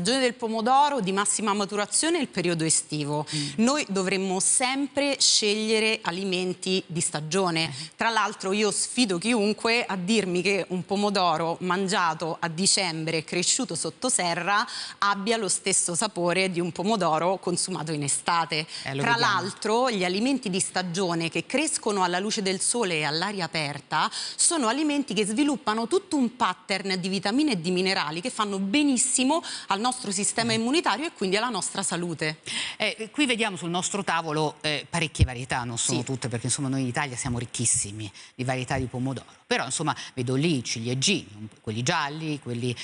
stagione del pomodoro di massima maturazione è il periodo estivo. Noi dovremmo sempre scegliere alimenti di stagione. Tra l'altro io sfido chiunque a dirmi che un pomodoro mangiato a dicembre, cresciuto sotto serra, abbia lo stesso sapore di un pomodoro consumato in estate. Tra l'altro gli alimenti di stagione che crescono alla luce del sole e all'aria aperta sono alimenti che sviluppano tutto un pattern di vitamine e di minerali che fanno benissimo al nostro sistema immunitario e quindi alla nostra salute. Qui vediamo sul nostro tavolo parecchie varietà, non sono tutte, perché insomma noi in Italia siamo ricchissimi di varietà di pomodoro, però insomma vedo lì ciliegini, quelli gialli,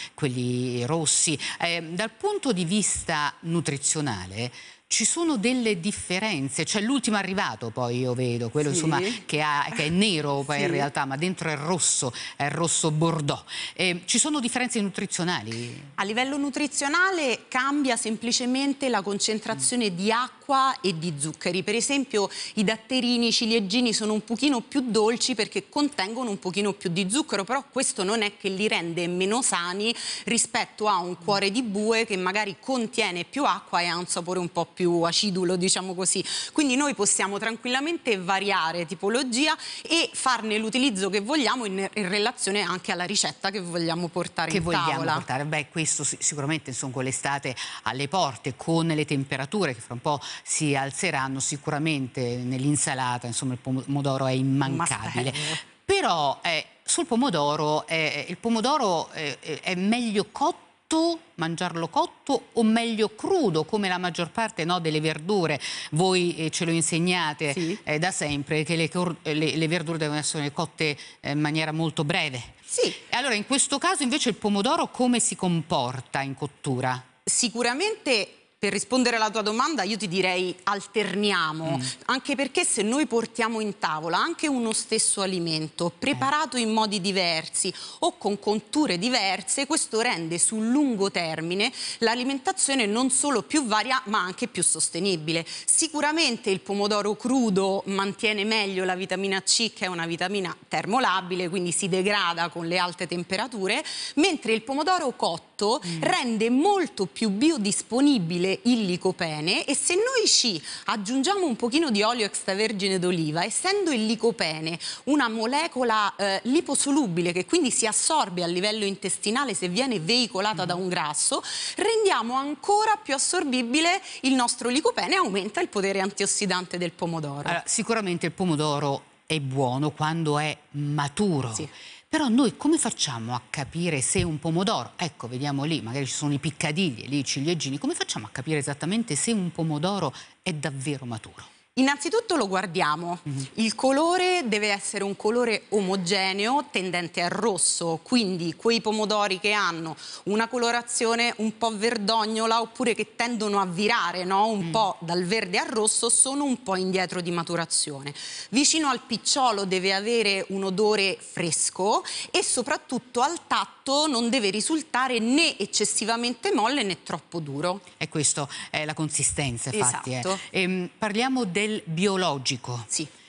quelli rossi. Dal punto di vista nutrizionale ci sono delle differenze, c'è l'ultimo arrivato, poi io vedo, quello insomma che è nero poi in realtà, ma dentro è rosso bordeaux. Ci sono differenze nutrizionali? A livello nutrizionale cambia semplicemente la concentrazione di acqua e di zuccheri. Per esempio i datterini, i ciliegini sono un pochino più dolci perché contengono un pochino più di zucchero, però questo non è che li rende meno sani rispetto a un cuore di bue che magari contiene più acqua e ha un sapore un po' più acidulo, diciamo così. Quindi noi possiamo tranquillamente variare tipologia e farne l'utilizzo che vogliamo in relazione anche alla ricetta che vogliamo portare in tavola. Beh, questo sicuramente insomma con l'estate alle porte, con le temperature che fra un po' si alzeranno, sicuramente nell'insalata insomma il pomodoro è immancabile. Però sul pomodoro, il pomodoro è meglio cotto, mangiarlo cotto o meglio crudo, come la maggior parte delle verdure? Voi ce lo insegnate da sempre che le verdure devono essere cotte in maniera molto breve. E allora in questo caso invece il pomodoro come si comporta in cottura? Sicuramente, per rispondere alla tua domanda, io ti direi alterniamo, anche perché se noi portiamo in tavola anche uno stesso alimento preparato in modi diversi o con cotture diverse, questo rende sul lungo termine l'alimentazione non solo più varia ma anche più sostenibile. Sicuramente il pomodoro crudo mantiene meglio la vitamina C, che è una vitamina termolabile, quindi si degrada con le alte temperature, mentre il pomodoro cotto rende molto più biodisponibile il licopene, e se noi ci aggiungiamo un pochino di olio extravergine d'oliva, essendo il licopene una molecola liposolubile che quindi si assorbe a livello intestinale se viene veicolata da un grasso, rendiamo ancora più assorbibile il nostro licopene e aumenta il potere antiossidante del pomodoro. Allora, sicuramente il pomodoro è buono quando è maturo. Però noi come facciamo a capire se un pomodoro, ecco vediamo lì, magari ci sono i piccadilli, lì i ciliegini, come facciamo a capire esattamente se un pomodoro è davvero maturo? Innanzitutto lo guardiamo, il colore deve essere un colore omogeneo tendente al rosso, quindi quei pomodori che hanno una colorazione un po' verdognola oppure che tendono a virare un po' dal verde al rosso sono un po' indietro di maturazione. Vicino al picciolo deve avere un odore fresco e soprattutto al tatto non deve risultare né eccessivamente molle né troppo duro. E questa è la consistenza, infatti. Parliamo del biologico.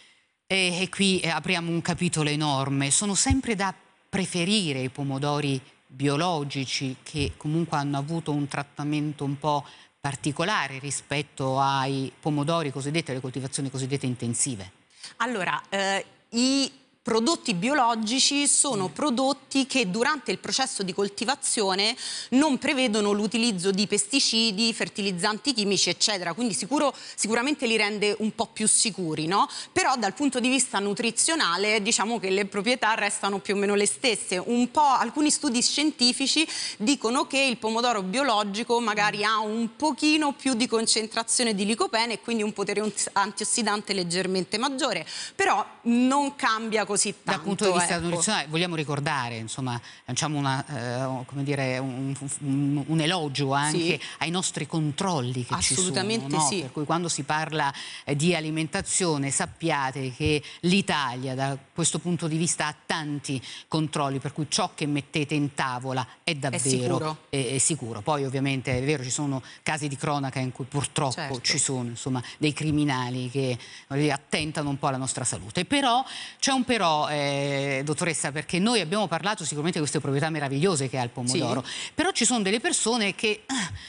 E qui apriamo un capitolo enorme. Sono sempre da preferire i pomodori biologici, che comunque hanno avuto un trattamento un po' particolare rispetto ai pomodori cosiddetti, alle coltivazioni cosiddette intensive. Allora, i prodotti biologici sono prodotti che durante il processo di coltivazione non prevedono l'utilizzo di pesticidi, fertilizzanti chimici, eccetera, quindi sicuramente li rende un po' più sicuri, no? Però dal punto di vista nutrizionale diciamo che le proprietà restano più o meno le stesse. Alcuni studi scientifici dicono che il pomodoro biologico magari ha un pochino più di concentrazione di licopene e quindi un potere antiossidante leggermente maggiore, però non cambia così tanto. Dal punto di vista nutrizionale vogliamo ricordare, insomma, lanciamo come dire, un elogio anche ai nostri controlli che ci sono, no? Per cui quando si parla di alimentazione sappiate che l'Italia da questo punto di vista ha tanti controlli, per cui ciò che mettete in tavola è davvero sicuro. Poi ovviamente è vero, ci sono casi di cronaca in cui purtroppo ci sono insomma dei criminali che attentano un po' alla nostra salute. Però c'è un però, dottoressa, perché noi abbiamo parlato sicuramente di queste proprietà meravigliose che ha il pomodoro, però ci sono delle persone che